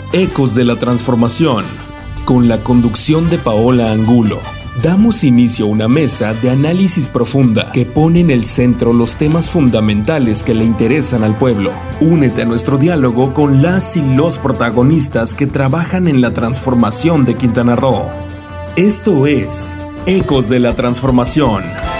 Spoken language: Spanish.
Ecos de la Transformación, con la conducción de Paola Angulo. Damos inicio a una mesa de análisis profunda que pone en el centro los temas fundamentales que le interesan al pueblo. Únete a nuestro diálogo con las y los protagonistas que trabajan en la transformación de Quintana Roo. Esto es Ecos de la Transformación.